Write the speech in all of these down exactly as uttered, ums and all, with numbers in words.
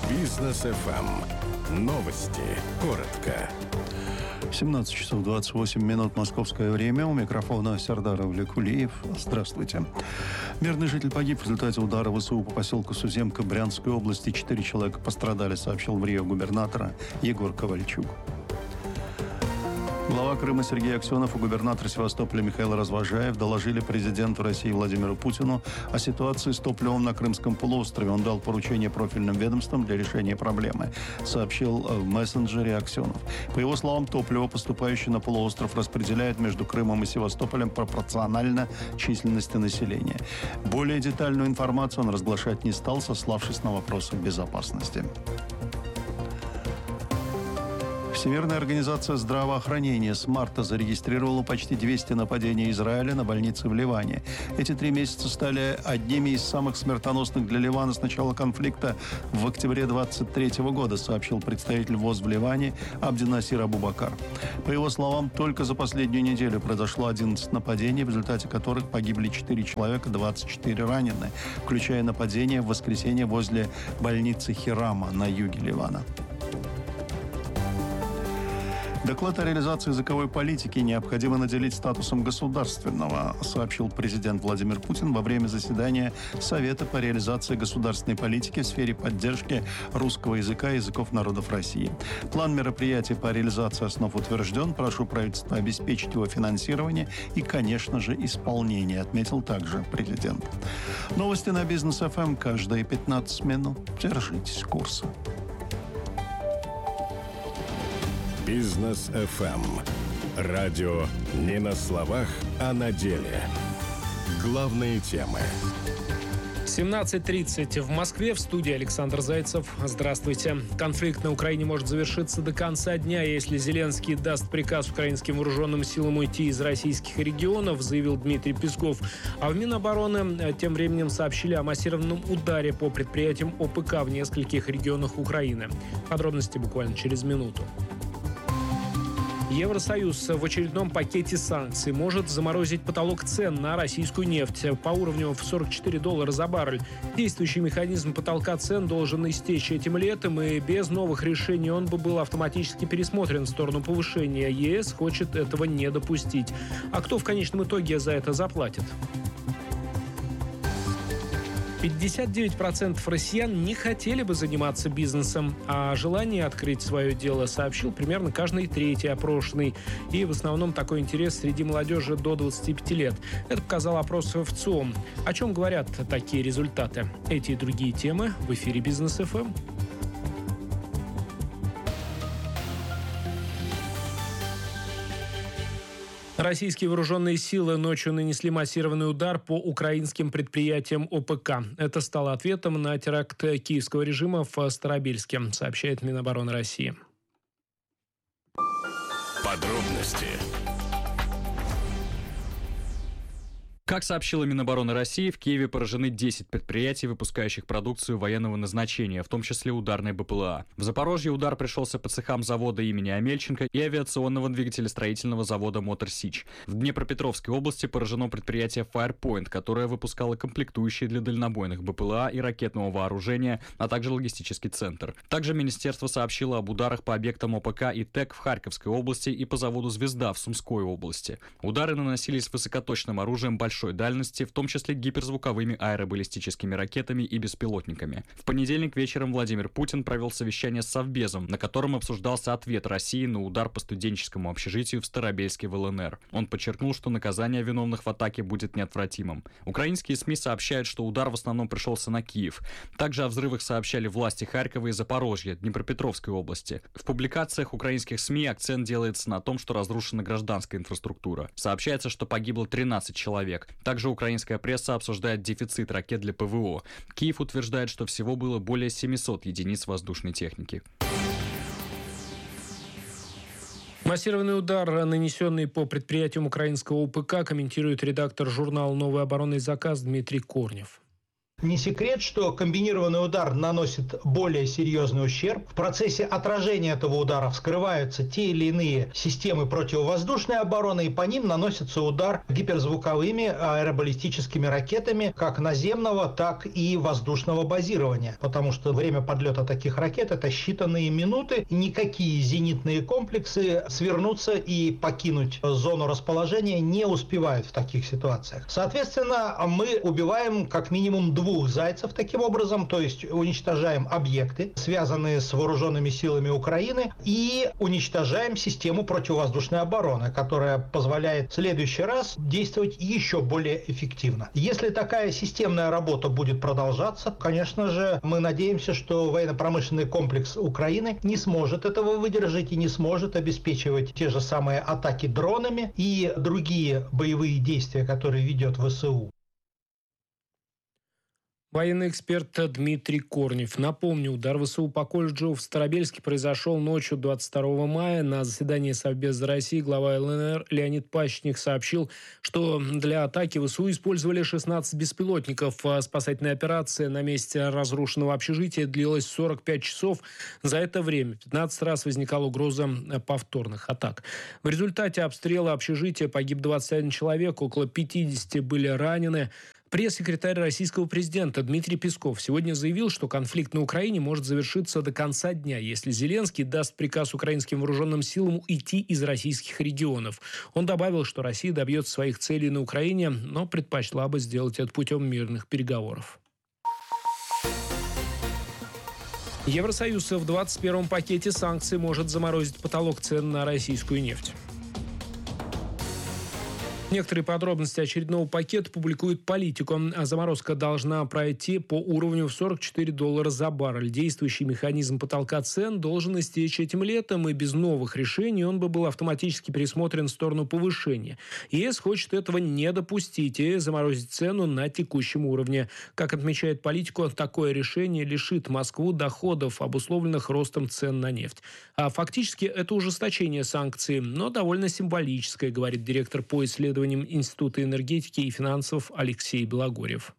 Бизнес эф эм. Новости. Коротко. семнадцать часов двадцать восемь минут московское время. У микрофона Сердар Авлекулиев. Здравствуйте. Мирный житель погиб в результате удара ВСУ по поселку Суземка Брянской области. Четыре человека пострадали, сообщил в РИО губернатора Егор Ковальчук. Глава Крыма Сергей Аксенов и губернатор Севастополя Михаил Развожаев доложили президенту России Владимиру Путину о ситуации с топливом на Крымском полуострове. Он дал поручение профильным ведомствам для решения проблемы, сообщил в мессенджере Аксенов. По его словам, топливо, поступающее на полуостров, распределяют между Крымом и Севастополем пропорционально численности населения. Более детальную информацию он разглашать не стал, сославшись на вопросы безопасности. Всемирная организация здравоохранения с марта зарегистрировала почти двести нападений Израиля на больницы в Ливане. Эти три месяца стали одними из самых смертоносных для Ливана с начала конфликта в октябре двадцать третьего года, сообщил представитель ВОЗ в Ливане Абдинасир Абубакар. По его словам, только за последнюю неделю произошло одиннадцать нападений, в результате которых погибли четыре человека, двадцать четыре ранены, включая нападение в воскресенье возле больницы Хирама на юге Ливана. Доклад о реализации языковой политики необходимо наделить статусом государственного, сообщил президент Владимир Путин во время заседания Совета по реализации государственной политики в сфере поддержки русского языка и языков народов России. План мероприятий по реализации основ утвержден. Прошу правительство обеспечить его финансирование и, конечно же, исполнение, отметил также президент. Новости на Бизнес эф эм каждые пятнадцать минут. Держитесь курса. Бизнес эф эм. Радио не на словах, а на деле. Главные темы. семнадцать тридцать в Москве. В студии Александр Зайцев. Здравствуйте. Конфликт на Украине может завершиться до конца дня, если Зеленский даст приказ украинским вооруженным силам уйти из российских регионов, заявил Дмитрий Песков. А в Минобороны тем временем сообщили о массированном ударе по предприятиям о пэ ка в нескольких регионах Украины. Подробности буквально через минуту. Евросоюз в очередном пакете санкций может заморозить потолок цен на российскую нефть по уровню в сорок четыре доллара за баррель. Действующий механизм потолка цен должен истечь этим летом, и без новых решений он бы был автоматически пересмотрен в сторону повышения. ЕС хочет этого не допустить. А кто в конечном итоге за это заплатит? пятьдесят девять процентов россиян не хотели бы заниматься бизнесом, а желание открыть свое дело сообщил примерно каждый третий опрошенный. И в основном такой интерес среди молодежи до двадцати пяти лет. Это показал опрос в ЦИОМ. О чем говорят такие результаты? Эти и другие темы в эфире Бизнес эф эм. Российские вооруженные силы ночью нанесли массированный удар по украинским предприятиям о пэ ка. Это стало ответом на теракт киевского режима в Старобельске, сообщает Минобороны России. Подробности. Как сообщила Минобороны России, в Киеве поражены десять предприятий, выпускающих продукцию военного назначения, в том числе ударной бэ пэ эл а. В Запорожье удар пришелся по цехам завода имени Амельченко и авиационного двигателестроительного завода «Мотор Сич». В Днепропетровской области поражено предприятие Firepoint, которое выпускало комплектующие для дальнобойных бэ пэ эл а и ракетного вооружения, а также логистический центр. Также министерство сообщило об ударах по объектам о пэ ка и ТЭК в Харьковской области и по заводу «Звезда» в Сумской области. Удары наносились высокоточным оружием большой дальности, в том числе гиперзвуковыми аэробаллистическими ракетами и беспилотниками. В понедельник вечером Владимир Путин провел совещание с Совбезом, на котором обсуждался ответ России на удар по студенческому общежитию в Старобельске в эл эн эр. Он подчеркнул, что наказание виновных в атаке будет неотвратимым. Украинские СМИ сообщают, что удар в основном пришелся на Киев. Также о взрывах сообщали власти Харькова и Запорожья, Днепропетровской области. В публикациях украинских СМИ акцент делается на том, что разрушена гражданская инфраструктура. Сообщается, что погибло тринадцать человек. Также украинская пресса обсуждает дефицит ракет для пэ вэ о. Киев утверждает, что всего было более семисот единиц воздушной техники. Массированный удар, нанесенный по предприятиям украинского о пэ ка, комментирует редактор журнала «Новый оборонный заказ» Дмитрий Корнев. Не секрет, что комбинированный удар наносит более серьезный ущерб. В процессе отражения этого удара вскрываются те или иные системы противовоздушной обороны, и по ним наносится удар гиперзвуковыми аэробаллистическими ракетами как наземного, так и воздушного базирования. Потому что время подлета таких ракет – это считанные минуты, и никакие зенитные комплексы свернуться и покинуть зону расположения не успевают в таких ситуациях. Соответственно, мы убиваем как минимум двух двух зайцев таким образом, то есть уничтожаем объекты, связанные с вооруженными силами Украины, и уничтожаем систему противовоздушной обороны, которая позволяет в следующий раз действовать еще более эффективно. Если такая системная работа будет продолжаться, конечно же, мы надеемся, что военно-промышленный комплекс Украины не сможет этого выдержать и не сможет обеспечивать те же самые атаки дронами и другие боевые действия, которые ведет ВСУ. Военный эксперт Дмитрий Корнев. Напомню, удар ВСУ по колледжу в Старобельске произошел ночью двадцать второго мая. На заседании Совбеза России глава ЛНР Леонид Пащник сообщил, что для атаки ВСУ использовали шестнадцать беспилотников. Спасательная операция на месте разрушенного общежития длилась сорок пять часов. За это время пятнадцать раз возникала угроза повторных атак. В результате обстрела общежития погиб двадцать один человек, около пятидесяти были ранены. Пресс-секретарь российского президента Дмитрий Песков сегодня заявил, что конфликт на Украине может завершиться до конца дня, если Зеленский даст приказ украинским вооруженным силам уйти из российских регионов. Он добавил, что Россия добьется своих целей на Украине, но предпочла бы сделать это путем мирных переговоров. Евросоюз в двадцать первом пакете санкций может заморозить потолок цен на российскую нефть. Некоторые подробности очередного пакета публикует Политико. Заморозка должна пройти по уровню в сорок четыре доллара за баррель. Действующий механизм потолка цен должен истечь этим летом, и без новых решений он бы был автоматически пересмотрен в сторону повышения. ЕС хочет этого не допустить и заморозить цену на текущем уровне. Как отмечает Политико, такое решение лишит Москву доходов, обусловленных ростом цен на нефть. А фактически это ужесточение санкций, но довольно символическое, говорит директор по исследованиям Института энергетики и финансов Алексей Белогорьев.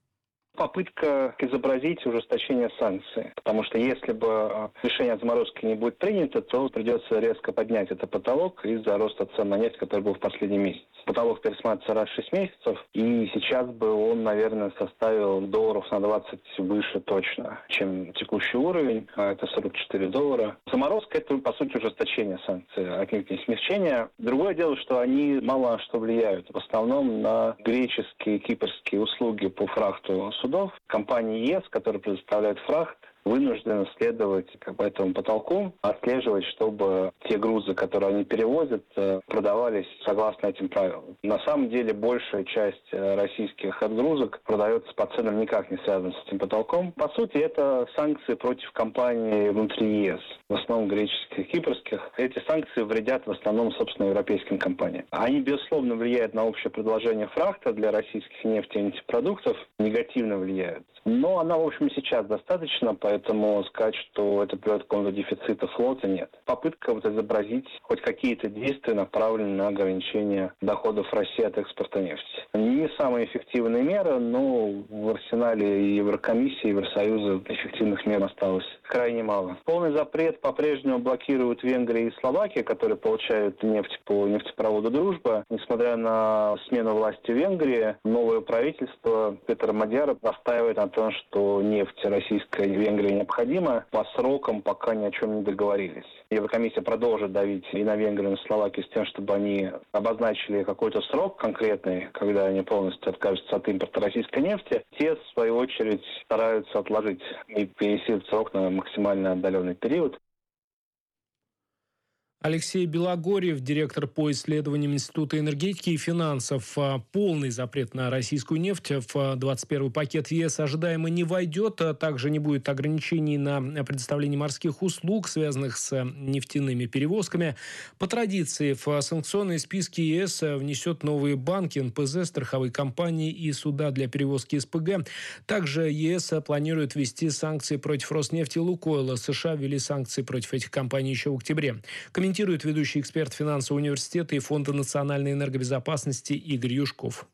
Попытка изобразить ужесточение санкций. Потому что если бы решение о заморозке не будет принято, то придется резко поднять этот потолок из-за роста цен на нефть, который был в последний месяц. Потолок пересматривается раз в шесть месяцев, и сейчас бы он, наверное, составил долларов на двадцать выше точно, чем текущий уровень, а это сорок четыре доллара. Заморозка – это, по сути, ужесточение санкций, отнюдь не смягчение. Другое дело, что они мало на что влияют. В основном на греческие и кипрские услуги по фрахту судов. Компания ЕС, которая предоставляет фрахт, вынуждены следовать как бы этому потолку, отслеживать, чтобы те грузы, которые они перевозят, продавались согласно этим правилам. На самом деле большая часть российских отгрузок продается по ценам никак не связанным с этим потолком. По сути, это санкции против компаний внутри ЕС, в основном греческих и кипрских. Эти санкции вредят в основном, собственно, европейским компаниям. Они, безусловно, влияют на общее предложение фрахта для российских нефти и нефтепродуктов, негативно влияют. Но она, в общем, сейчас достаточно, поэтому сказать, что это приводит к какому-то дефициту флота, нет. Попытка вот изобразить хоть какие-то действия, направленные на ограничение доходов России от экспорта нефти. Не самая эффективная мера, но в арсенале Еврокомиссии, Евросоюза эффективных мер осталось крайне мало. Полный запрет по-прежнему блокируют Венгрия и Словакия, которые получают нефть по нефтепроводу «Дружба». Несмотря на смену власти в Венгрии, новое правительство Петра Мадьяра настаивает на том, что нефть российская и Венгрии необходима по срокам, пока ни о чем не договорились. Еврокомиссия продолжит давить и на Венгрию, и на Словакию с тем, чтобы они обозначили какой-то срок конкретный, когда они полностью откажутся от импорта российской нефти. Те, в свою очередь, стараются отложить и перенести срок на максимально отдаленный период. Алексей Белогорьев, директор по исследованиям Института энергетики и финансов. Полный запрет на российскую нефть в двадцать первый пакет ЕС ожидаемо не войдет. Также не будет ограничений на предоставление морских услуг, связанных с нефтяными перевозками. По традиции в санкционные списки ЕС внесет новые банки, эн пэ зэ, страховые компании и суда для перевозки эс пэ гэ. Также ЕС планирует ввести санкции против Роснефти и Лукойла. США ввели санкции против этих компаний еще в октябре. Комментирует ведущий эксперт финансового университета и Фонда национальной энергобезопасности Игорь Юшков.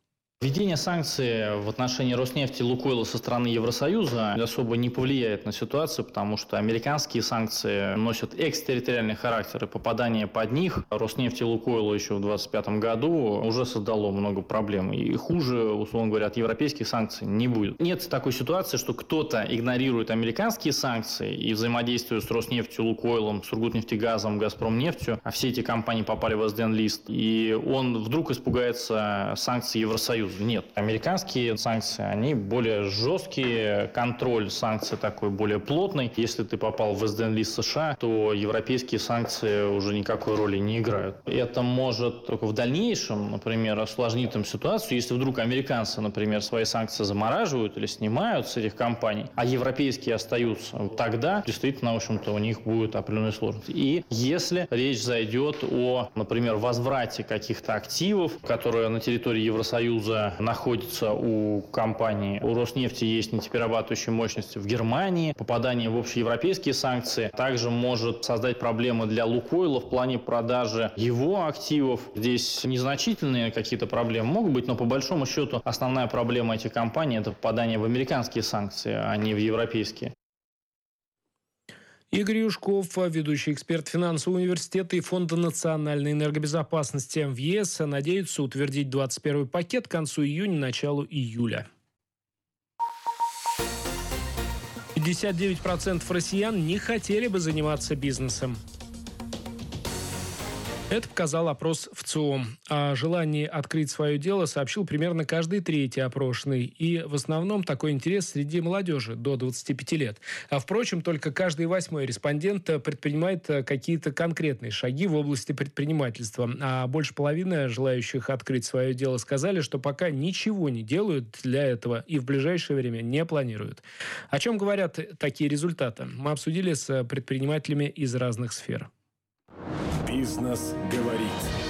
Введение санкций в отношении Роснефти и Лукойла со стороны Евросоюза особо не повлияет на ситуацию, потому что американские санкции носят экстерриториальный характер, и попадание под них Роснефти и Лукойла еще в двадцать пятом году уже создало много проблем. И хуже, условно говоря, от европейских санкций не будет. Нет такой ситуации, что кто-то игнорирует американские санкции и взаимодействует с Роснефтью, Лукойлом, Сургутнефтегазом, Газпромнефтью, а все эти компании попали в эс дэ эн-лист, и он вдруг испугается санкций Евросоюза. Нет. Американские санкции, они более жесткие, контроль санкций такой более плотный. Если ты попал в эс дэ эн-лист США, то европейские санкции уже никакой роли не играют. Это может только в дальнейшем, например, осложнить им ситуацию, если вдруг американцы, например, свои санкции замораживают или снимают с этих компаний, а европейские остаются. Тогда действительно, в общем-то, у них будет определенные сложности. И если речь зайдет о, например, возврате каких-то активов, которые на территории Евросоюза находится у компании. У Роснефти есть нефтеперерабатывающие мощности в Германии. Попадание в общеевропейские санкции также может создать проблемы для Лукойла в плане продажи его активов. Здесь незначительные какие-то проблемы могут быть, но по большому счету основная проблема этих компаний – это попадание в американские санкции, а не в европейские. Игорь Юшков, ведущий эксперт финансового университета и Фонда национальной энергобезопасности. В ЕС надеются утвердить двадцать первый пакет к концу июня, началу июля. пятьдесят девять процентов россиян не хотели бы заниматься бизнесом. Это показал опрос в ЦИОМ. О желании открыть свое дело сообщил примерно каждый третий опрошенный. И в основном такой интерес среди молодежи до двадцати пяти лет. А впрочем, только каждый восьмой респондент предпринимает какие-то конкретные шаги в области предпринимательства. А больше половины желающих открыть свое дело сказали, что пока ничего не делают для этого и в ближайшее время не планируют. О чем говорят такие результаты? Мы обсудили с предпринимателями из разных сфер. Бизнес говорит.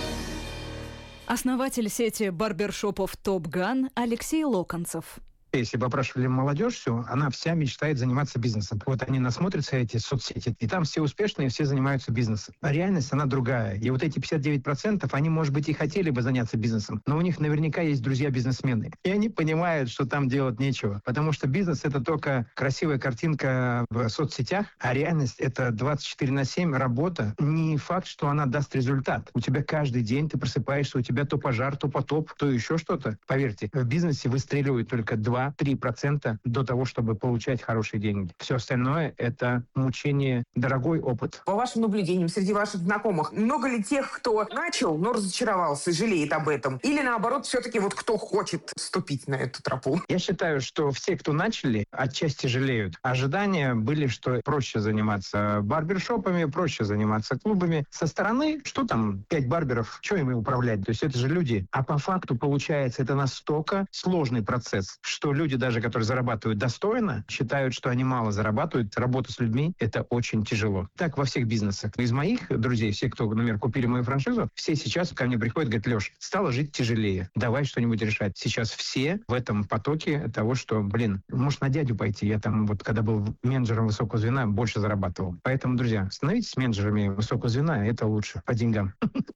Основатель сети барбершопов «Топ Ган» Алексей Локонцев. Если бы опрашивали молодежь всю, она вся мечтает заниматься бизнесом. Вот они насмотрятся эти соцсети, и там все успешные, все занимаются бизнесом. А реальность, она другая. И вот эти пятьдесят девять процентов, они, может быть, и хотели бы заняться бизнесом, но у них наверняка есть друзья-бизнесмены. И они понимают, что там делать нечего. Потому что бизнес — это только красивая картинка в соцсетях, а реальность — это двадцать четыре на семь работа. Не факт, что она даст результат. У тебя каждый день ты просыпаешься, у тебя то пожар, то потоп, то еще что-то. Поверьте, в бизнесе выстреливают только два-три процента до того, чтобы получать хорошие деньги. Все остальное — это мучение, дорогой опыт. По вашим наблюдениям, среди ваших знакомых, много ли тех, кто начал, но разочаровался, жалеет об этом? Или наоборот, все-таки вот кто хочет вступить на эту тропу? Я считаю, что все, кто начали, отчасти жалеют. Ожидания были, что проще заниматься барбершопами, проще заниматься клубами. Со стороны, что там, пять барберов, что им управлять? То есть это же люди. А по факту, получается, это настолько сложный процесс, что люди, даже которые зарабатывают достойно, считают, что они мало зарабатывают. Работа с людьми — это очень тяжело. Так во всех бизнесах. Из моих друзей, все, кто, например, купили мою франшизу, все сейчас ко мне приходят и говорят: Леш, стало жить тяжелее. Давай что-нибудь решать. Сейчас все в этом потоке того, что, блин, может на дядю пойти. Я там вот, когда был менеджером высокого звена, больше зарабатывал. Поэтому, друзья, становитесь менеджерами высокого звена, это лучше по деньгам.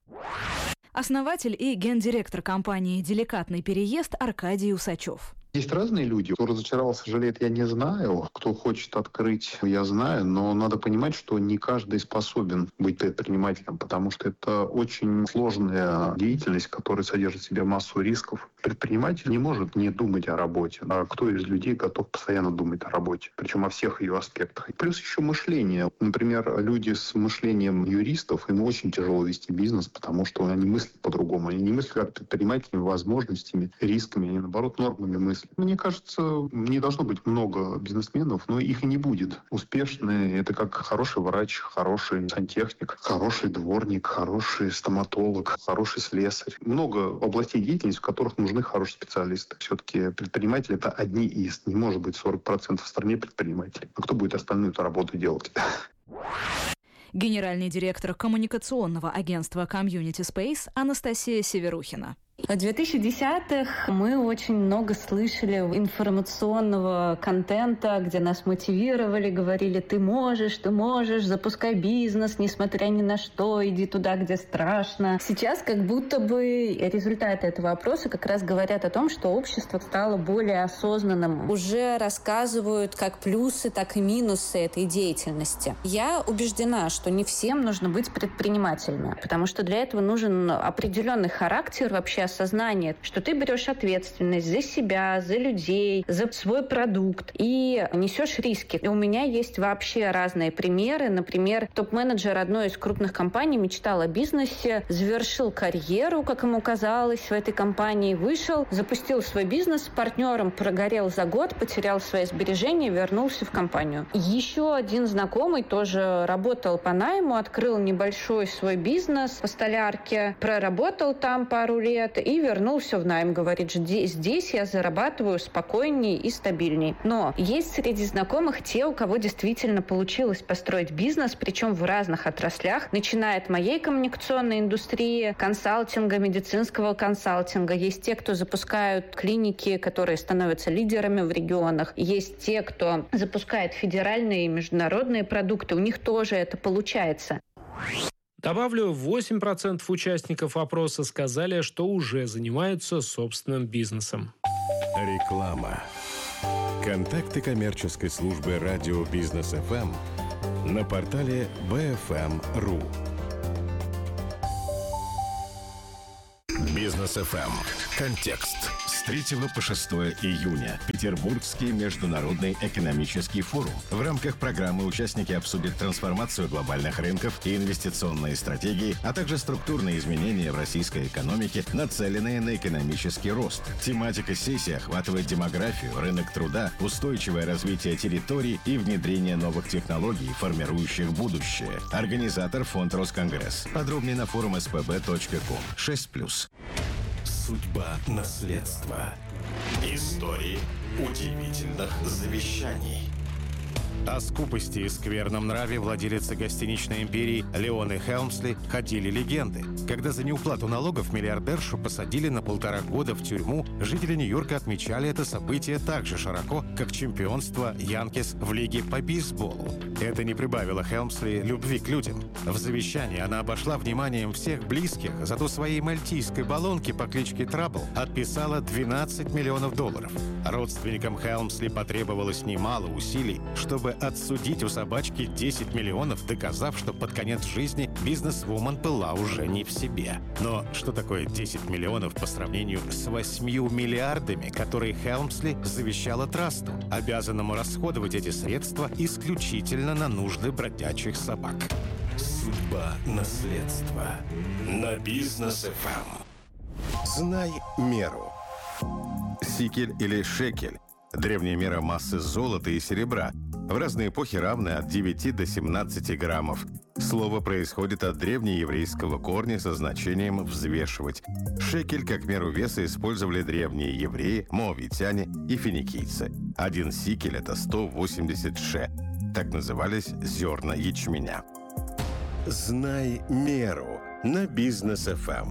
Основатель и гендиректор компании «Деликатный переезд» Аркадий Усачев. Есть разные люди. Кто разочаровался, жалеет, я не знаю. Кто хочет открыть, я знаю. Но надо понимать, что не каждый способен быть предпринимателем, потому что это очень сложная деятельность, которая содержит в себе массу рисков. Предприниматель не может не думать о работе. А кто из людей готов постоянно думать о работе? Причем о всех ее аспектах. Плюс еще мышление. Например, люди с мышлением юристов, им очень тяжело вести бизнес, потому что они мыслят по-другому. Они не мыслят как предпринимателями, возможностями, рисками, они, наоборот, нормами мыслят. Мне кажется, не должно быть много бизнесменов, но их и не будет. Успешные — это как хороший врач, хороший сантехник, хороший дворник, хороший стоматолог, хороший слесарь. Много областей деятельности, в которых нужны хорошие специалисты. Все-таки предприниматели — это одни из. Не может быть сорок процентов в стране предпринимателей. А кто будет остальную эту работу делать? Генеральный директор коммуникационного агентства Community Space Анастасия Северухина. В две тысячи десятых мы очень много слышали информационного контента, где нас мотивировали, говорили: ты можешь, ты можешь, запускай бизнес, несмотря ни на что, иди туда, где страшно. Сейчас как будто бы результаты этого опроса как раз говорят о том, что общество стало более осознанным. Уже рассказывают как плюсы, так и минусы этой деятельности. Я убеждена, что не всем нужно быть предпринимателями, потому что для этого нужен определенный характер, вообще осознание, что ты берешь ответственность за себя, за людей, за свой продукт и несешь риски. И у меня есть вообще разные примеры. Например, топ-менеджер одной из крупных компаний мечтал о бизнесе, завершил карьеру, как ему казалось, в этой компании, вышел, запустил свой бизнес с партнером, прогорел за год, потерял свои сбережения, вернулся в компанию. Еще один знакомый тоже работал по найму, открыл небольшой свой бизнес по столярке, проработал там пару лет и вернулся в найм. Говорит, здесь я зарабатываю спокойнее и стабильней. Но есть среди знакомых те, у кого действительно получилось построить бизнес, причем в разных отраслях, начиная от моей коммуникационной индустрии, консалтинга, медицинского консалтинга. Есть те, кто запускают клиники, которые становятся лидерами в регионах. Есть те, кто запускает федеральные и международные продукты. У них тоже это получается. Добавлю, восемь процентов участников опроса сказали, что уже занимаются собственным бизнесом. Реклама. Контакты коммерческой службы радио Бизнес эф эм на портале би эф эм точка ру. Бизнес эф эм. Контекст. С третьего по шестое июня. Петербургский международный экономический форум. В рамках программы участники обсудят трансформацию глобальных рынков и инвестиционные стратегии, а также структурные изменения в российской экономике, нацеленные на экономический рост. Тематика сессии охватывает демографию, рынок труда, устойчивое развитие территорий и внедрение новых технологий, формирующих будущее. Организатор — фонд Росконгресс. Подробнее на форум эс пэ бэ точка ком. шесть плюс. Судьба наследства. Истории удивительных завещаний. О скупости и скверном нраве владелицы гостиничной империи Леоны Хелмсли ходили легенды. Когда за неуплату налогов миллиардершу посадили на полтора года в тюрьму, жители Нью-Йорка отмечали это событие так же широко, как чемпионство Янкис в лиге по бейсболу. Это не прибавило Хелмсли любви к людям. В завещании она обошла вниманием всех близких, зато своей мальтийской баллонке по кличке Трабл отписала двенадцать миллионов долларов. Родственникам Хелмсли потребовалось немало усилий, чтобы отсудить у собачки десять миллионов, доказав, что под конец жизни бизнесвумен была уже не в себе. Но что такое десять миллионов по сравнению с восьмью миллиардами, которые Хелмсли завещала трасту, обязанному расходовать эти средства исключительно на нужды бродячих собак? Судьба наследства. На Бизнес эф эм. Знай меру. Сикель или шекель – древняя мера массы золота и серебра, в разные эпохи равны от девяти до семнадцати граммов. Слово происходит от древнееврейского корня со значением «взвешивать». Шекель как меру веса использовали древние евреи, моавитяне и финикийцы. Один сикель – это сто восемьдесят ше. Так назывались зерна ячменя. Знай меру на Бизнес эф эм.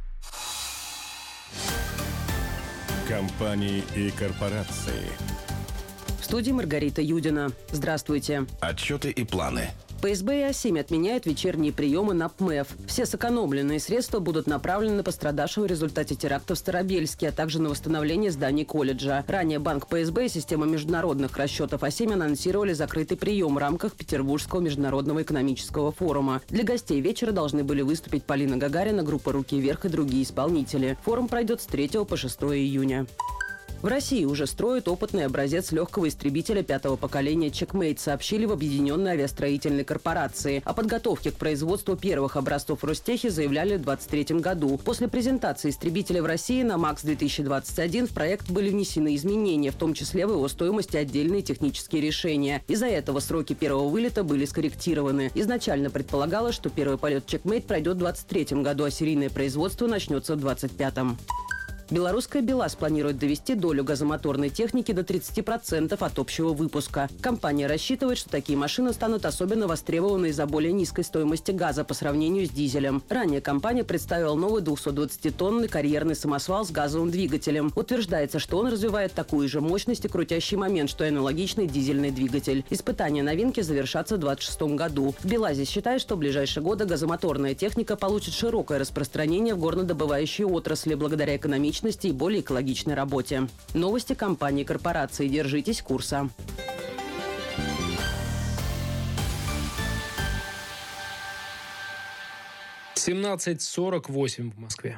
Компании и корпорации. В студии Маргарита Юдина. Здравствуйте. Отчеты и планы. пэ эс бэ и а семь отменяет вечерние приемы на пэ эм и эф. Все сэкономленные средства будут направлены на пострадавших в результате теракта в Старобельске, а также на восстановление зданий колледжа. Ранее банк пэ эс бэ и система международных расчетов а семь анонсировали закрытый прием в рамках Петербургского международного экономического форума. Для гостей вечера должны были выступить Полина Гагарина, группа «Руки вверх» и другие исполнители. Форум пройдет с третьего по шестое июня. В России уже строят опытный образец легкого истребителя пятого поколения «Чекмейт», сообщили в Объединенной авиастроительной корпорации. О подготовке к производству первых образцов в Ростехе заявляли в двадцать третьем году. После презентации истребителя в России на МАКС две тысячи двадцать один в проект были внесены изменения, в том числе в его стоимости отдельные технические решения. Из-за этого сроки первого вылета были скорректированы. Изначально предполагалось, что первый полет «Чекмейт» пройдет в двадцать третьем году, а серийное производство начнется в двадцать пятом. Белорусская БелАЗ планирует довести долю газомоторной техники до тридцати процентов от общего выпуска. Компания рассчитывает, что такие машины станут особенно востребованы из-за более низкой стоимости газа по сравнению с дизелем. Ранее компания представила новый двухсотдвадцатитонный карьерный самосвал с газовым двигателем. Утверждается, что он развивает такую же мощность и крутящий момент, что и аналогичный дизельный двигатель. Испытания новинки завершатся в двадцать шестом году. В БелАЗе считают, что в ближайшие годы газомоторная техника получит широкое распространение в горнодобывающей отрасли благодаря экономичности и более экологичной работе. Новости компании и корпорации. Держитесь курса. семнадцать сорок восемь в Москве.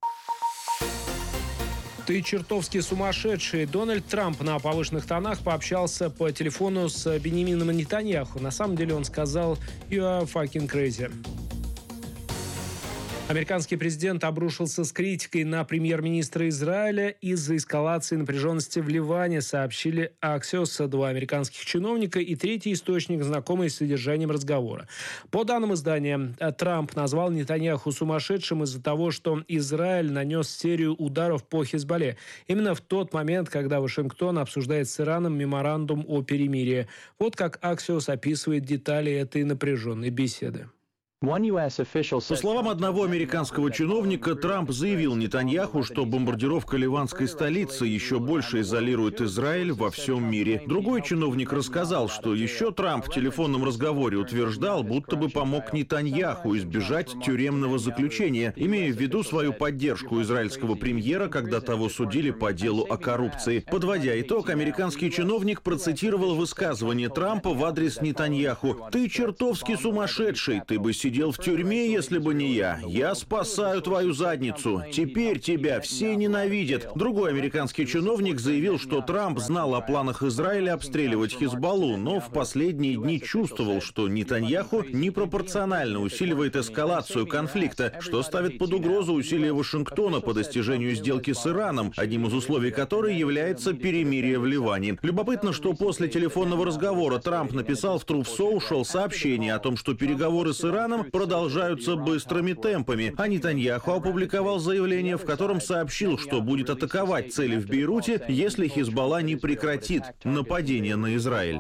Ты чертовски сумасшедший. Дональд Трамп на повышенных тонах пообщался по телефону с Беньямином Нетаньяху. На самом деле он сказал «You are fucking crazy». Американский президент обрушился с критикой на премьер-министра Израиля из-за эскалации напряженности в Ливане, сообщили Axios, два американских чиновника и третий источник, знакомый с содержанием разговора. По данным издания, Трамп назвал Нетаньяху сумасшедшим из-за того, что Израиль нанес серию ударов по Хизбалле. Именно в тот момент, когда Вашингтон обсуждает с Ираном меморандум о перемирии. Вот как Axios описывает детали этой напряженной беседы. По словам одного американского чиновника, Трамп заявил Нетаньяху, что бомбардировка ливанской столицы еще больше изолирует Израиль во всем мире. Другой чиновник рассказал, что еще Трамп в телефонном разговоре утверждал, будто бы помог Нетаньяху избежать тюремного заключения, имея в виду свою поддержку израильского премьера, когда того судили по делу о коррупции. Подводя итог, американский чиновник процитировал высказывание Трампа в адрес Нетаньяху: «Ты чертовски сумасшедший, ты бы сидел в тюрьме, если бы не я. Я спасаю твою задницу. Теперь тебя все ненавидят». Другой американский чиновник заявил, что Трамп знал о планах Израиля обстреливать Хизбаллу, но в последние дни чувствовал, что Нетаньяху непропорционально усиливает эскалацию конфликта, что ставит под угрозу усилия Вашингтона по достижению сделки с Ираном, одним из условий которой является перемирие в Ливане. Любопытно, что после телефонного разговора Трамп написал в Truth Social сообщение о том, что переговоры с Ираном продолжаются быстрыми темпами, а Нетаньяху опубликовал заявление, в котором сообщил, что будет атаковать цели в Бейруте, если Хизбалла не прекратит нападение на Израиль.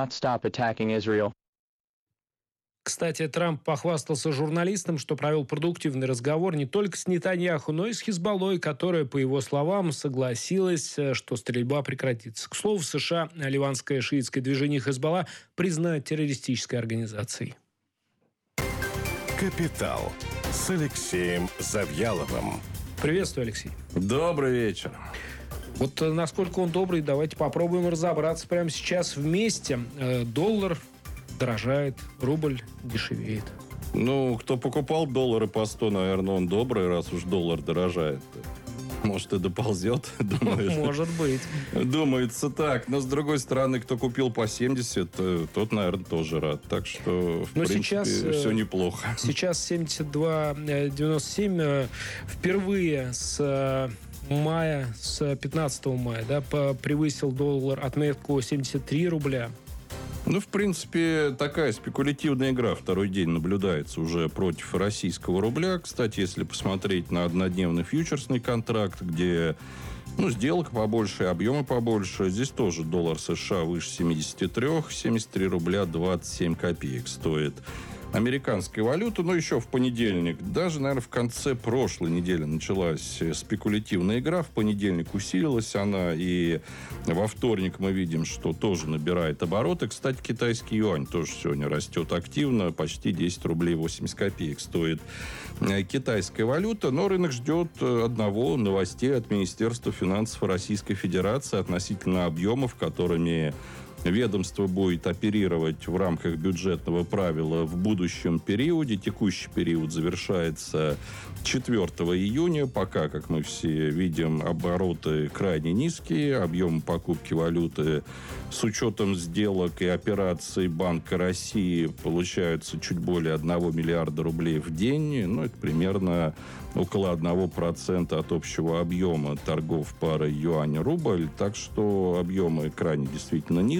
Кстати, Трамп похвастался журналистам, что провел продуктивный разговор не только с Нетаньяху, но и с Хизбаллой, которая, по его словам, согласилась, что стрельба прекратится. К слову, в США ливанское шиитское движение Хизбалла признают террористической организацией. «Капитал» с Алексеем Завьяловым. Приветствую, Алексей. Добрый вечер. Вот насколько он добрый, давайте попробуем разобраться прямо сейчас вместе. Доллар дорожает, рубль дешевеет. Ну, кто покупал доллары по сто, наверное, он добрый, раз уж доллар дорожает. Может, и доползет, думаешь? Может быть. Думается так. Но, с другой стороны, кто купил по семьдесят, тот, наверное, тоже рад. Так что, в Но принципе, сейчас, все неплохо. Сейчас семьдесят два девяносто семь. Впервые с мая, с пятнадцатого мая, да, превысил доллар отметку семьдесят три рубля. Ну, в принципе, такая спекулятивная игра второй день наблюдается уже против российского рубля. Кстати, если посмотреть на однодневный фьючерсный контракт, где, ну, сделок побольше, объемы побольше, здесь тоже доллар США выше семьдесят три, семьдесят три рубля двадцать семь копеек стоит американская валюта. Но еще в понедельник, даже, наверное, в конце прошлой недели началась спекулятивная игра. В понедельник усилилась она, и во вторник мы видим, что тоже набирает обороты. Кстати, китайский юань тоже сегодня растет активно. Почти десять рублей восемьдесят копеек стоит китайская валюта. Но рынок ждет одного: новостей от Министерства финансов Российской Федерации относительно объемов, которыми ведомство будет оперировать в рамках бюджетного правила в будущем периоде. Текущий период завершается четвёртого июня. Пока, как мы все видим, обороты крайне низкие. Объем покупки валюты с учетом сделок и операций Банка России получается чуть более одного миллиарда рублей в день. Ну, это примерно около одного процента от общего объема торгов парой юань-рубль. Так что объемы крайне действительно низкие.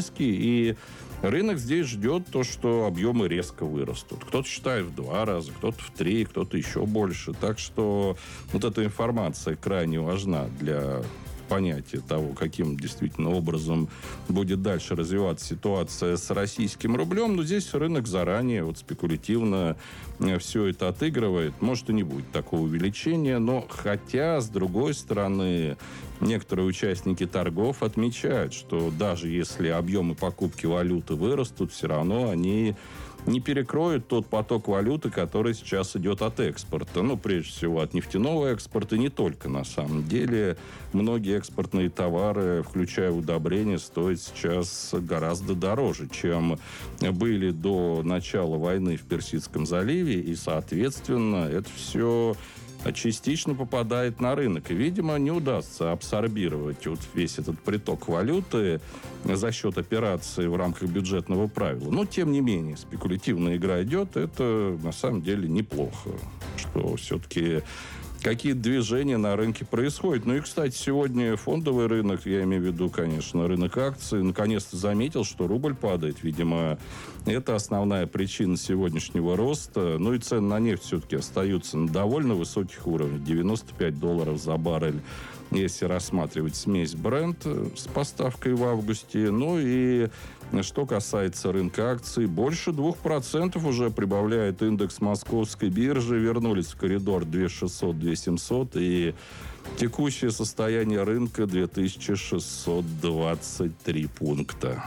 низкий, и рынок здесь ждет то, что объемы резко вырастут. Кто-то считает в два раза, кто-то в три, кто-то еще больше. Так что вот эта информация крайне важна для понятия того, каким действительно образом будет дальше развиваться ситуация с российским рублем. Но здесь рынок заранее вот спекулятивно все это отыгрывает. Может, и не будет такого увеличения, но хотя, с другой стороны, некоторые участники торгов отмечают, что даже если объемы покупки валюты вырастут, все равно они не перекроют тот поток валюты, который сейчас идет от экспорта. Ну, прежде всего, от нефтяного экспорта, и не только, на самом деле. Многие экспортные товары, включая удобрения, стоят сейчас гораздо дороже, чем были до начала войны в Персидском заливе, и, соответственно, это все частично попадает на рынок. И, видимо, не удастся абсорбировать вот весь этот приток валюты за счет операций в рамках бюджетного правила. Но, тем не менее, спекулятивная игра идет. Это, на самом деле, неплохо, что все-таки какие движения на рынке происходят. Ну и, кстати, сегодня фондовый рынок, я имею в виду, конечно, рынок акций, наконец-то заметил, что рубль падает. Видимо, это основная причина сегодняшнего роста. Ну и цены на нефть все-таки остаются на довольно высоких уровнях. девяносто пять долларов за баррель, если рассматривать смесь Brent с поставкой в августе. Ну и что касается рынка акций, больше двух процентов уже прибавляет индекс московской биржи. Вернулись в коридор две тысячи шестьсот - две тысячи семьсот. И текущее состояние рынка две тысячи шестьсот двадцать три пункта.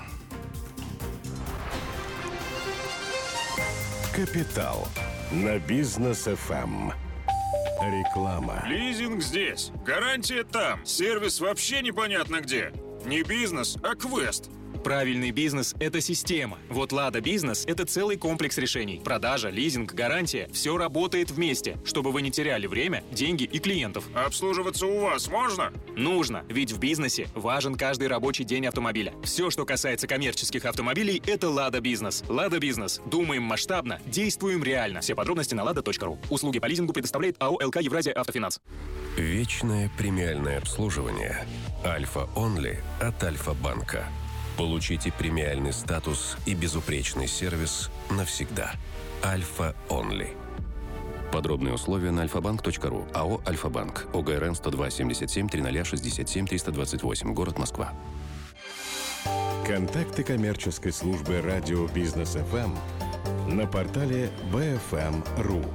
Капитал на Бизнес эф эм. Реклама. Лизинг здесь, гарантия там, сервис вообще непонятно где. Не бизнес, а квест. Правильный бизнес – это система. Вот «Лада Бизнес» – это целый комплекс решений. Продажа, лизинг, гарантия – все работает вместе, чтобы вы не теряли время, деньги и клиентов. Обслуживаться у вас можно? Нужно, ведь в бизнесе важен каждый рабочий день автомобиля. Все, что касается коммерческих автомобилей – это «Лада Бизнес». «Лада Бизнес». Думаем масштабно, действуем реально. Все подробности на лада точка ру. Услуги по лизингу предоставляет АО «эл ка Евразия Автофинанс». Вечное премиальное обслуживание. Альфа Онли от Альфа-банка. Получите премиальный статус и безупречный сервис навсегда. Альфа Онли. Подробные условия на альфа банк точка ру. АО «Альфа-банк». ОГРН сто два семьдесят семь тридцать шестьдесят семь триста двадцать восемь. Город Москва. Контакты коммерческой службы радио Бизнес эф эм на портале би эф эм точка ру.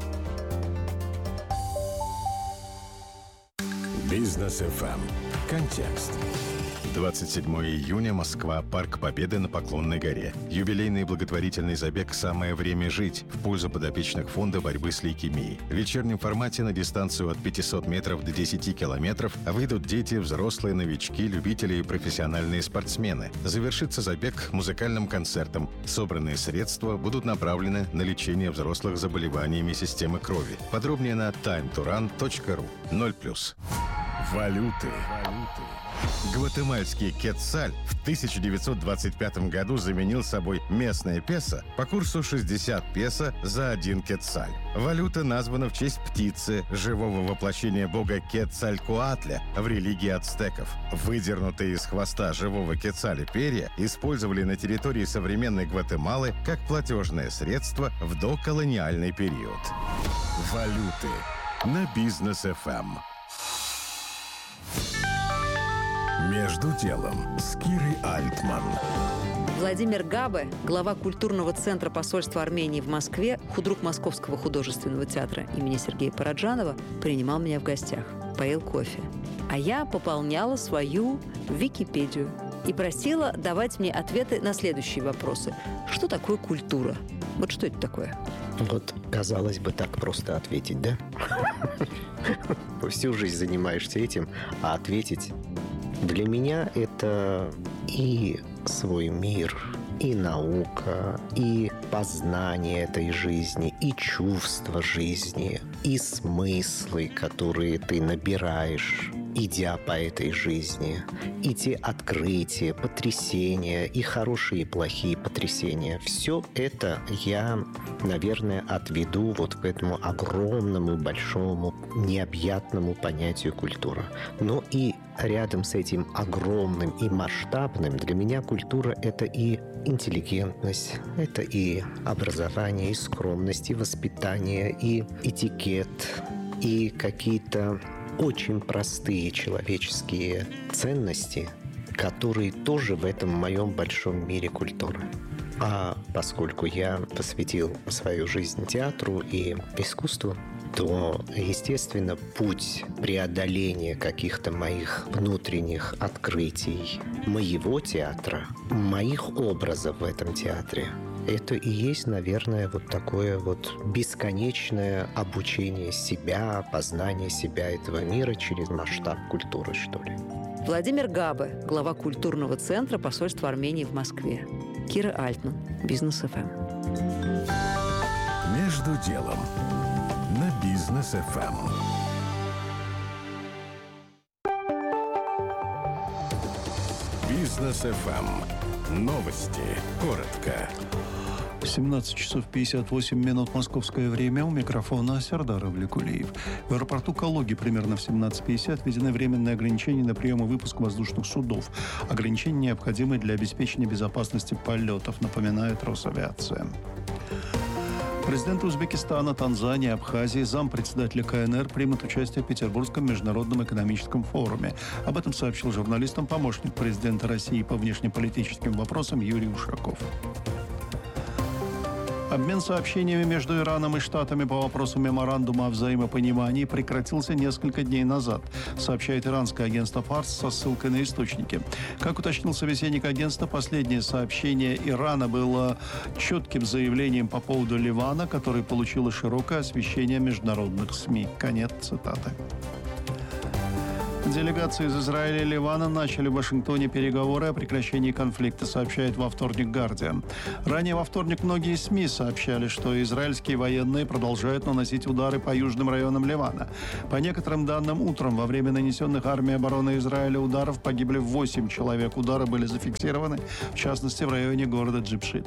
Бизнес эф эм. Контекст. двадцать седьмого июня, Москва, Парк Победы на Поклонной горе. Юбилейный благотворительный забег «Самое время жить» в пользу подопечных фонда борьбы с лейкемией. В вечернем формате на дистанцию от пятисот метров до десяти километров выйдут дети, взрослые, новички, любители и профессиональные спортсмены. Завершится забег музыкальным концертом. Собранные средства будут направлены на лечение взрослых заболеваниями системы крови. Подробнее на тайм ту ран точка ру. ноль плюс. Валюты. Гватемальский кетцаль в тысяча девятьсот двадцать пятом году заменил собой местное песо по курсу шестьдесят песо за один кетцаль. Валюта названа в честь птицы, живого воплощения бога Кецалькоатля в религии ацтеков. Выдернутые из хвоста живого кетцаля перья использовали на территории современной Гватемалы как платежное средство в доколониальный период. Валюты на Бизнес эф эм. Между делом с Кирой Альтман. Владимир Габе, глава культурного центра посольства Армении в Москве, худрук Московского художественного театра имени Сергея Параджанова, принимал меня в гостях, поил кофе. А я пополняла свою Википедию и просила давать мне ответы на следующие вопросы. Что такое культура? Вот что это такое? Вот, казалось бы, так просто ответить, да? Всю жизнь занимаешься этим, а ответить... Для меня это и свой мир, и наука, и познание этой жизни, и чувство жизни, и смыслы, которые ты набираешь идя по этой жизни. И те открытия, потрясения, и хорошие, и плохие потрясения. Все это я, наверное, отведу вот к этому огромному, большому, необъятному понятию культура. Но и рядом с этим огромным и масштабным для меня культура – это и интеллигентность, это и образование, и скромность, и воспитание, и этикет, и какие-то очень простые человеческие ценности, которые тоже в этом моем большом мире культуры. А поскольку я посвятил свою жизнь театру и искусству, то, естественно, путь преодоления каких-то моих внутренних открытий моего театра, моих образов в этом театре, это и есть, наверное, вот такое вот бесконечное обучение себя, познание себя, этого мира через масштаб культуры, что ли. Владимир Габе, глава культурного центра посольства Армении в Москве. Кира Альтман, Бизнес эф эм. Между делом на Бизнес эф эм. Бизнес эф эм. Новости. Коротко. семнадцать часов пятьдесят восемь минут московское время. У микрофона Сердар Авликулиев. В аэропорту Калуги примерно в семнадцать пятьдесят введены временные ограничения на прием и выпуск воздушных судов. Ограничения необходимы для обеспечения безопасности полетов, напоминает Росавиация. Президенты Узбекистана, Танзании, Абхазии, зампредседателя ка эн эр примут участие в Петербургском международном экономическом форуме. Об этом сообщил журналистам помощник президента России по внешнеполитическим вопросам Юрий Ушаков. Обмен сообщениями между Ираном и Штатами по вопросу меморандума о взаимопонимании прекратился несколько дней назад, сообщает иранское агентство Фарс со ссылкой на источники. Как уточнил собеседник агентства, последнее сообщение Ирана было четким заявлением по поводу Ливана, которое получило широкое освещение международных СМИ. Конец цитаты. Делегации из Израиля и Ливана начали в Вашингтоне переговоры о прекращении конфликта, сообщает во вторник «Гардиан». Ранее во вторник многие СМИ сообщали, что израильские военные продолжают наносить удары по южным районам Ливана. По некоторым данным, утром во время нанесенных армией обороны Израиля ударов погибли восемь человек. Удары были зафиксированы, в частности, в районе города Джибшит.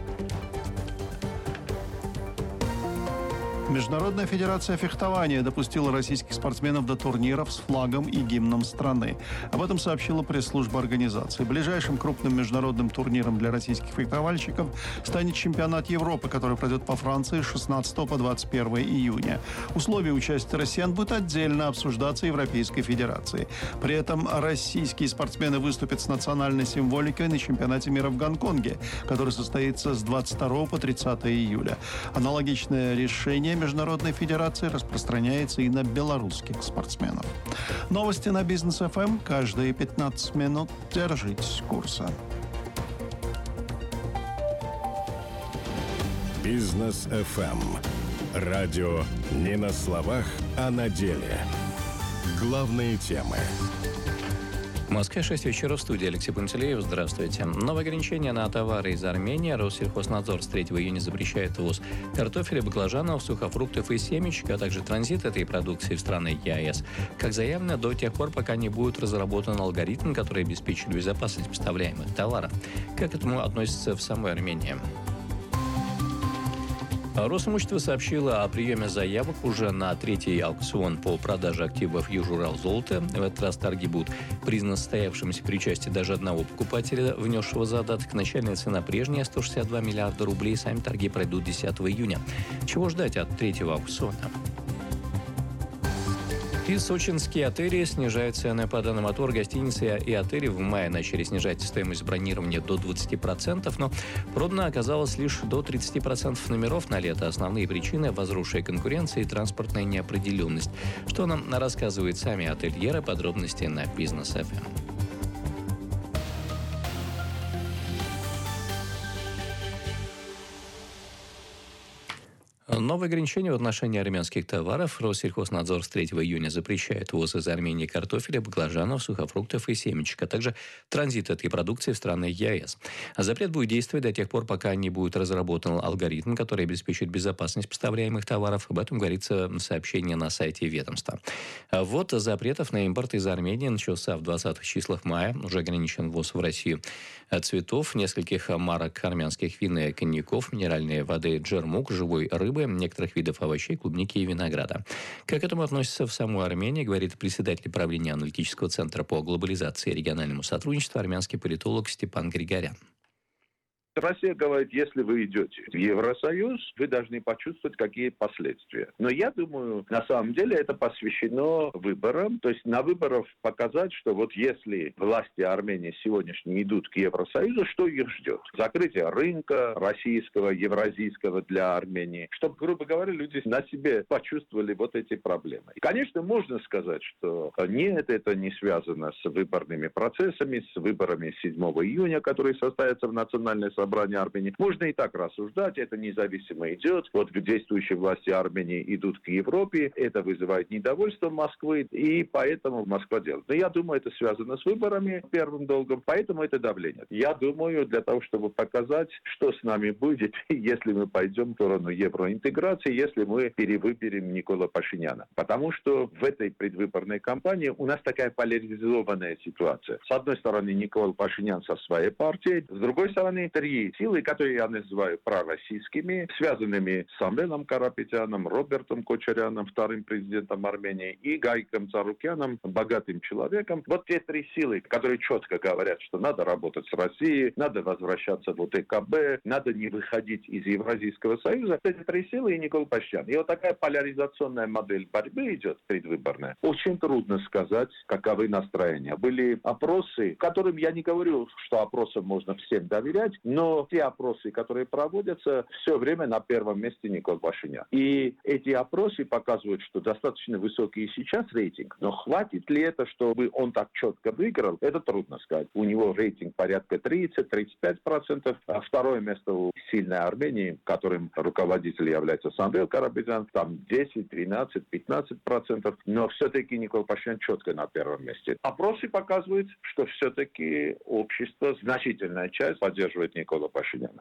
Международная федерация фехтования допустила российских спортсменов до турниров с флагом и гимном страны. Об этом сообщила пресс-служба организации. Ближайшим крупным международным турниром для российских фехтовальщиков станет чемпионат Европы, который пройдет по Франции с шестнадцатого по двадцать первое июня. Условия участия россиян будут отдельно обсуждаться Европейской Федерацией. При этом российские спортсмены выступят с национальной символикой на чемпионате мира в Гонконге, который состоится с двадцать второго по тридцатое июля. Аналогичное решение Международной Федерации распространяется и на белорусских спортсменов. Новости на Бизнес эф эм каждые пятнадцать минут. Держитесь курса. Бизнес эф эм. Радио не на словах, а на деле. Главные темы. В Москве шесть вечера, в студии Алексей Пантелеев. Здравствуйте. Новые ограничения на товары из Армении. Россельхознадзор с третьего июня запрещает ввоз картофеля, баклажанов, сухофруктов и семечек, а также транзит этой продукции в страны е а эс. Как заявлено, до тех пор, пока не будет разработан алгоритм, который обеспечит безопасность поставляемых товаров. Как к этому относится в самой Армении? Росимущество сообщило о приеме заявок уже на третий аукцион по продаже активов Южурал-Золото. В этот раз торги будут признаны состоявшимися при участии даже одного покупателя, внесшего задаток. Начальная цена прежняя – сто шестьдесят два миллиарда рублей. Сами торги пройдут десятого июня. Чего ждать от третьего аукциона? И сочинские отели снижают цены. По данным АТОР, гостиницы и отели в мае начали снижать стоимость бронирования до двадцати процентов, но продано оказалось лишь до тридцати процентов номеров на лето. Основные причины – возросшая конкуренция и транспортная неопределенность. Что нам рассказывают сами ательеры, подробности на Бизнес эф эм. Новые ограничения в отношении армянских товаров. Россельхознадзор с третьего июня запрещает ввоз из Армении картофеля, баклажанов, сухофруктов и семечек, а также транзит этой продукции в страны ЕАЭС. Запрет будет действовать до тех пор, пока не будет разработан алгоритм, который обеспечит безопасность поставляемых товаров. Об этом говорится в сообщении на сайте ведомства. Ввод запретов на импорт из Армении начался в двадцатых числах мая. Уже ограничен ввоз в Россию цветов, нескольких марок армянских вин и коньяков, минеральной воды «Джермук», живой рыбы, некоторых видов овощей, клубники и винограда. Как к этому относится в самой Армении, говорит председатель правления аналитического центра по глобализации и региональному сотрудничеству армянский политолог Степан Григорян. Россия говорит, если вы идете в Евросоюз, вы должны почувствовать, какие последствия. Но я думаю, на самом деле это посвящено выборам. То есть на выборах показать, что вот если власти Армении сегодняшние идут к Евросоюзу, что их ждет? Закрытие рынка российского, евразийского для Армении. Чтобы, грубо говоря, люди на себе почувствовали вот эти проблемы. И, конечно, можно сказать, что нет, это не связано с выборными процессами, с выборами седьмого июня, которые состоятся в Национальной собрании Армении. Можно и так рассуждать, это независимо идет. Вот действующие власти Армении идут к Европе, это вызывает недовольство Москвы, и поэтому Москва делает. Но я думаю, это связано с выборами первым долгом, поэтому это давление. Я думаю, для того, чтобы показать, что с нами будет, если мы пойдем в сторону евроинтеграции, если мы перевыберем Никола Пашиняна. Потому что в этой предвыборной кампании у нас такая поляризованная ситуация. С одной стороны, Никола Пашинян со своей партией, с другой стороны, три силы, которые я называю пророссийскими, связанными с Самвелом Карапетяном, Робертом Кочаряном, вторым президентом Армении, и Гайком Царукяном, богатым человеком. Вот те три силы, которые четко говорят, что надо работать с Россией, надо возвращаться в ОТКБ, надо не выходить из Евразийского союза. Эти три силы и Никола Пашинян. И вот такая поляризационная модель борьбы идет предвыборная. Очень трудно сказать, каковы настроения. Были опросы, которым я не говорю, что опросам можно всем доверять, но Но те опросы, которые проводятся, все время на первом месте Никола Пашинян. И эти опросы показывают, что достаточно высокий сейчас рейтинг. Но хватит ли это, чтобы он так четко выиграл, это трудно сказать. У него рейтинг порядка тридцать - тридцать пять процентов. А второе место у сильной Армении, которым руководитель является Самвел Карапетян, там десять, тринадцать, пятнадцать процентов. Но все-таки Никола Пашинян четко на первом месте. Опросы показывают, что все-таки общество, значительная часть поддерживает Никола Пашиняна.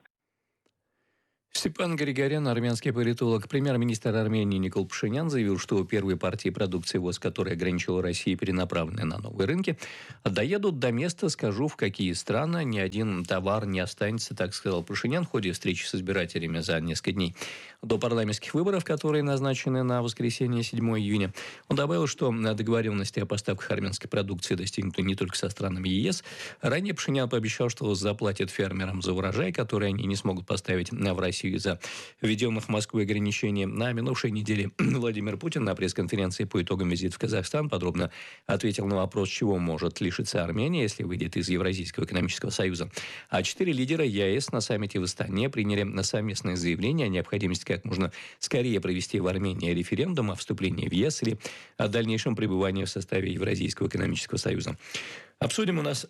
Степан Григорян, армянский политолог. Премьер-министр Армении Никол Пашинян заявил, что первые партии продукции ВОЗ, которые ограничила Россия, перенаправлены на новые рынки, доедут до места, скажу, в какие страны, ни один товар не останется, так сказал Пашинян в ходе встречи с избирателями за несколько дней до парламентских выборов, которые назначены на воскресенье седьмого июня. Он добавил, что договоренности о поставках армянской продукции достигнуты не только со странами ЕС. Ранее Пашинян пообещал, что заплатит фермерам за урожай, который они не смогут поставить в Россию из-за введенных Москвой ограничений. На минувшей неделе Владимир Путин на пресс-конференции по итогам визита в Казахстан подробно ответил на вопрос, чего может лишиться Армения, если выйдет из Евразийского экономического союза. А четыре лидера ЕАЭС на саммите в Астане приняли совместное заявление о необходимости как можно скорее провести в Армении референдум о вступлении в ЕС или о дальнейшем пребывании в составе Евразийского экономического союза. Обсудим у нас...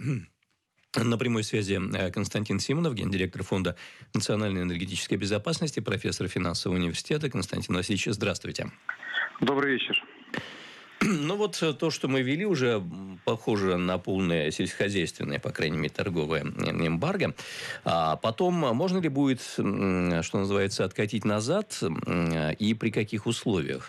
На прямой связи Константин Симонов, гендиректор Фонда национальной энергетической безопасности, профессор финансового университета. Константин Васильевич, здравствуйте. Добрый вечер. Ну вот то, что мы вели, уже похоже на полное сельскохозяйственное, по крайней мере, торговое эмбарго. А потом можно ли будет, что называется, откатить назад и при каких условиях?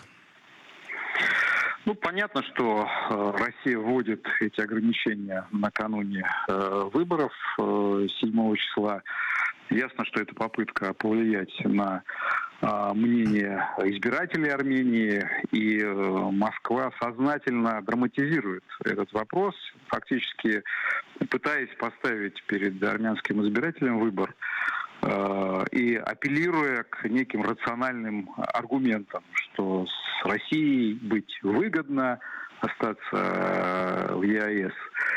Ну, понятно, что э, Россия вводит эти ограничения накануне э, выборов э, седьмого числа. Ясно, что это попытка повлиять на э, мнение избирателей Армении, и э, Москва сознательно драматизирует этот вопрос, фактически пытаясь поставить перед армянским избирателем выбор и апеллируя к неким рациональным аргументам, что с Россией быть выгодно, остаться в ЕАЭС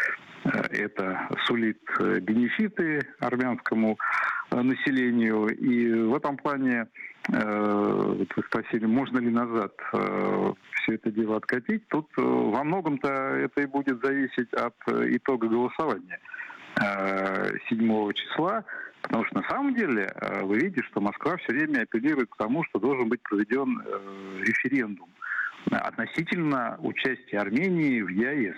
это сулит бенефиты армянскому населению. И в этом плане вы спросили, можно ли назад все это дело откатить. Тут во многом-то это и будет зависеть от итога голосования седьмого числа. Потому что на самом деле вы видите, что Москва все время апеллирует к тому, что должен быть проведен референдум относительно участия Армении в ЕАЭС.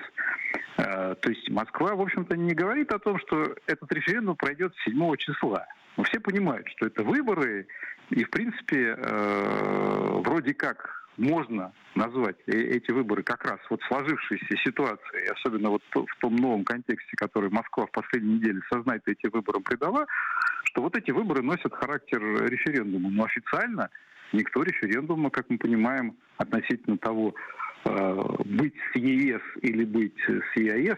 То есть Москва, в общем-то, не говорит о том, что этот референдум пройдет седьмого числа. Но все понимают, что это выборы, и, в принципе, вроде как можно назвать эти выборы как раз вот сложившейся ситуацией, особенно вот в том новом контексте, который Москва в последние недели сознательно эти выборы придала, что вот эти выборы носят характер референдума. Но официально никто референдума, как мы понимаем, относительно того, быть с ЕС или быть с ЕАЭС,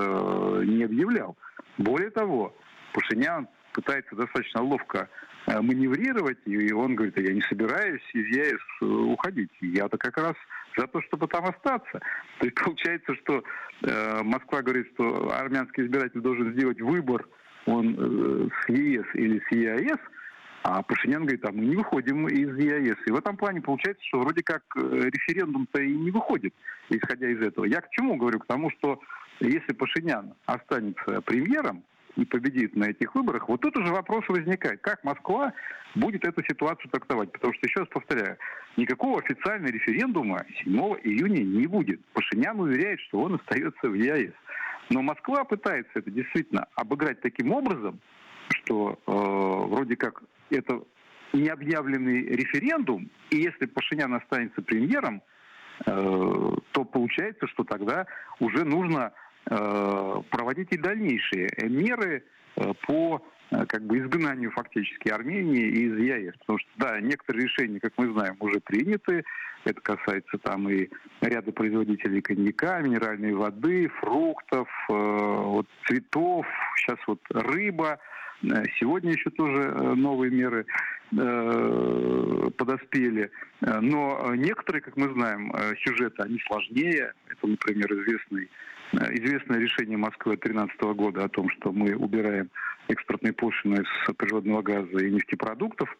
не объявлял. Более того, Пашинян пытается достаточно ловко маневрировать, и он говорит, я не собираюсь из ЕАЭС уходить. Я-то как раз за то, чтобы там остаться. То есть получается, что э, Москва говорит, что армянский избиратель должен сделать выбор, он э, с ЕС или с ЕАЭС, а Пашинян говорит, а мы не выходим из ЕАЭС. И в этом плане получается, что вроде как референдум-то и не выходит, исходя из этого. Я к чему говорю? К тому, что если Пашинян останется премьером и победит на этих выборах, вот тут уже вопрос возникает, как Москва будет эту ситуацию трактовать. Потому что, еще раз повторяю, никакого официального референдума седьмого июня не будет. Пашинян уверяет, что он остается в ЕАЭС. Но Москва пытается это действительно обыграть таким образом, что э, вроде как это необъявленный референдум, и если Пашинян останется премьером, э, то получается, что тогда уже нужно э, проводить и дальнейшие меры э, по э, как бы изгнанию фактически Армении из ЕАЭС. Потому что, да, некоторые решения, как мы знаем, уже приняты. Это касается там и ряда производителей коньяка, минеральной воды, фруктов, э, вот, цветов, сейчас вот рыба. Сегодня еще тоже новые меры э, подоспели. Но некоторые, как мы знаем, сюжеты, они сложнее. Это, например, известный, известное решение Москвы две тысячи тринадцатого года о том, что мы убираем экспортные пошлины с природного газа и нефтепродуктов.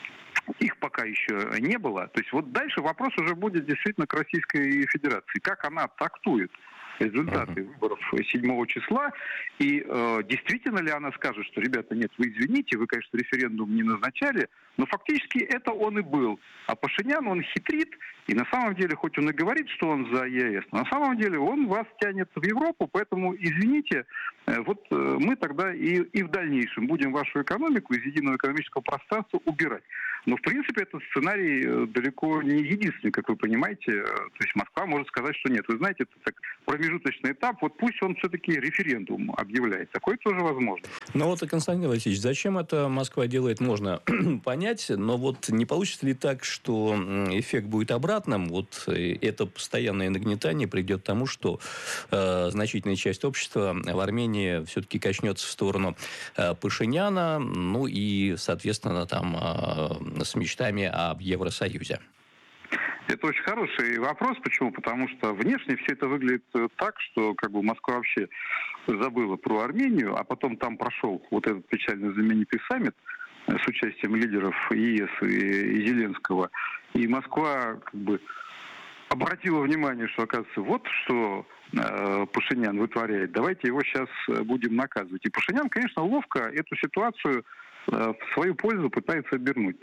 Их пока еще не было. То есть вот дальше вопрос уже будет действительно к Российской Федерации. Как она трактует результаты выборов седьмого числа, и э, действительно ли она скажет, что, ребята, нет, вы извините, вы, конечно, референдум не назначали, но фактически это он и был. А Пашинян, он хитрит, и на самом деле, хоть он и говорит, что он за ЕАЭС, но на самом деле он вас тянет в Европу, поэтому, извините, э, вот э, мы тогда и, и в дальнейшем будем вашу экономику из единого экономического пространства убирать. Но, в принципе, этот сценарий далеко не единственный, как вы понимаете. То есть Москва может сказать, что нет. Вы знаете, это так промежуточный этап, вот пусть он все-таки референдум объявляет. Такое тоже возможно. Ну вот, Константин Васильевич, зачем это Москва делает, можно понять, но вот не получится ли так, что эффект будет обратным? Вот это постоянное нагнетание придет к тому, что э, значительная часть общества в Армении все-таки качнется в сторону э, Пашиняна, ну и, соответственно, там... Э, с мечтами об Евросоюзе? Это очень хороший вопрос. Почему? Потому что внешне все это выглядит так, что как бы Москва вообще забыла про Армению, а потом там прошел вот этот печально знаменитый саммит с участием лидеров ЕС и, и Зеленского. И Москва как бы обратила внимание, что, оказывается, вот что э, Пашинян вытворяет. Давайте его сейчас будем наказывать. И Пашинян, конечно, ловко эту ситуацию в свою пользу пытается обернуть,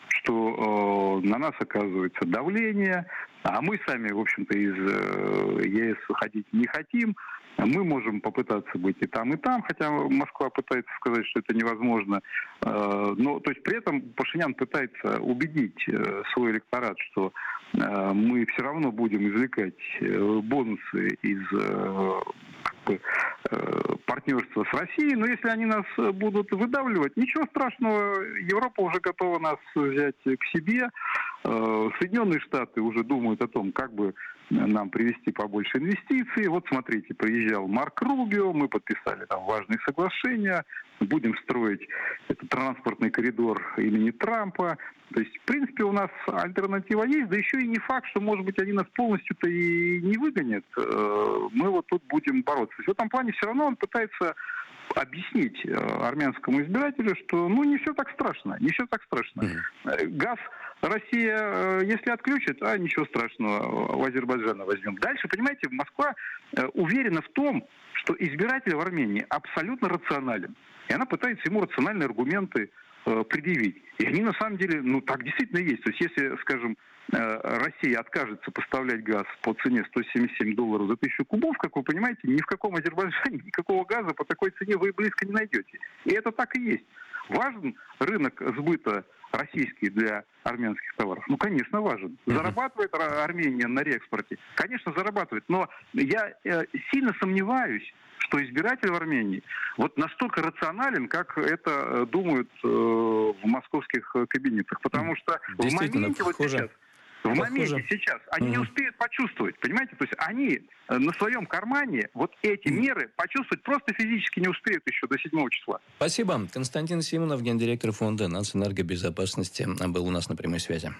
что э, на нас оказывается давление, а мы сами, в общем-то, из э, ЕС выходить не хотим. Мы можем попытаться быть и там, и там, хотя Москва пытается сказать, что это невозможно. Э, но, то есть, при этом Пашинян пытается убедить э, свой электорат, что э, мы все равно будем извлекать э, бонусы из э, как бы, э, партнерства с Россией, но если они нас будут выдавливать, ничего страшного, Европа уже готова нас взять к себе, э, Соединенные Штаты уже думают о том, как бы нам привести побольше инвестиций. Вот смотрите, приезжал Марк Рубио, мы подписали там важные соглашения, будем строить этот транспортный коридор имени Трампа. То есть, в принципе, у нас альтернатива есть, да еще и не факт, что, может быть, они нас полностью-то и не выгонят. Мы вот тут будем бороться. В этом плане все равно он пытается объяснить армянскому избирателю, что ну не все так страшно, не все так страшно. Mm-hmm. Газ Россия, если отключит, а ничего страшного, у Азербайджана возьмем. Дальше, понимаете, Москва уверена в том, что избиратель в Армении абсолютно рационален. И она пытается ему рациональные аргументы э, предъявить. И они на самом деле, ну так действительно есть. То есть если, скажем, Россия откажется поставлять газ по цене сто семьдесят семь долларов за тысячу кубов, как вы понимаете, ни в каком Азербайджане никакого газа по такой цене вы близко не найдете. И это так и есть. Важен рынок сбыта российский для армянских товаров? Ну, конечно, важен. Зарабатывает Армения на реэкспорте? Конечно, зарабатывает. Но я э, сильно сомневаюсь, что избиратель в Армении вот настолько рационален, как это думают э, в московских кабинетах. Потому что в моменте вот сейчас... В моменте сейчас они mm-hmm. не успеют почувствовать, понимаете? То есть они на своем кармане вот эти mm-hmm. меры почувствовать просто физически не успеют еще до седьмого числа. Спасибо. Константин Симонов, гендиректор фонда нацэнергобезопасности, был у нас на прямой связи.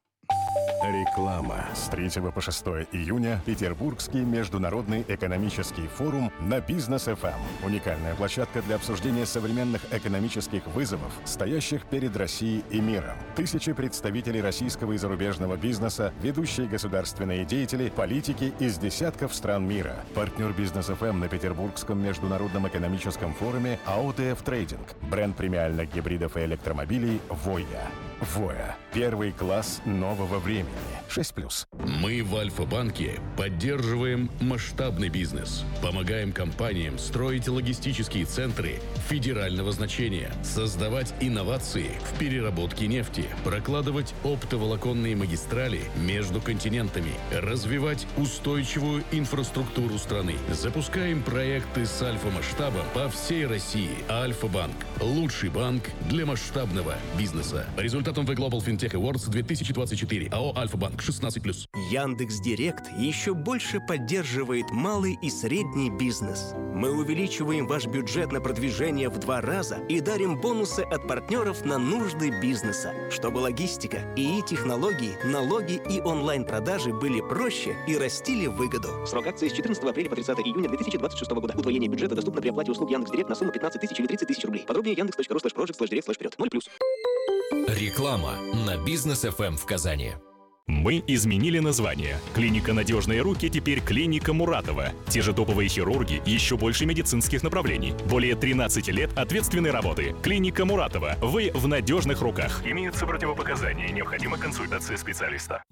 Реклама. С третьего по шестое июня Петербургский международный экономический форум на Бизнес эф эм. Уникальная площадка для обсуждения современных экономических вызовов, стоящих перед Россией и миром. Тысячи представителей российского и зарубежного бизнеса, ведущие государственные деятели, политики из десятков стран мира. Партнер Бизнес эф эм на Петербургском международном экономическом форуме эй ди эф Трейдинг. Бренд премиальных гибридов и электромобилей «Воя». «Воя» – первый класс нового времени. шесть плюс. Мы в Альфа-банке поддерживаем масштабный бизнес. Помогаем компаниям строить логистические центры федерального значения, создавать инновации в переработке нефти, прокладывать оптоволоконные магистрали между континентами, развивать устойчивую инфраструктуру страны. Запускаем проекты с альфа-масштабом по всей России. Альфа-банк – лучший банк для масштабного бизнеса. Результатом The Global FinTech Awards две тысячи двадцать четыре. АО «Альфа-банк» шестнадцать плюс. Яндекс.Директ еще больше поддерживает малый и средний бизнес. Мы увеличиваем ваш бюджет на продвижение в два раза и дарим бонусы от партнеров на нужды бизнеса, чтобы логистика, ИИ-технологии, налоги и онлайн-продажи были проще и растили выгоду. Срок акции с четырнадцатого апреля по тридцатое июня две тысячи двадцать шестого года. Удвоение бюджета доступно при оплате услуг Яндекс.Директ на сумму пятнадцать тысяч или тридцать тысяч рублей. Подробнее яндекс.ру слэш прожект слэш директ слэш вперед. ноль плюс. Реклама на Бизнес эф эм в Казани. Мы изменили название. Клиника «Надежные руки» теперь клиника Муратова. Те же топовые хирурги, еще больше медицинских направлений. Более тринадцати лет ответственной работы. Клиника Муратова. Вы в надежных руках. Имеются противопоказания. Необходима консультация специалиста.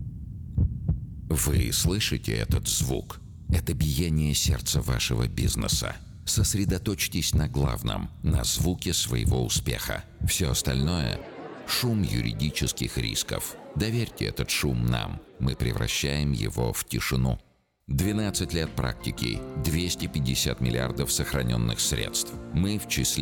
Вы слышите этот звук? Это биение сердца вашего бизнеса. Сосредоточьтесь на главном, на звуке своего успеха. Все остальное – шум юридических рисков. Доверьте этот шум нам. Мы превращаем его в тишину. двенадцать лет практики, двести пятьдесят миллиардов сохраненных средств. Мы в числе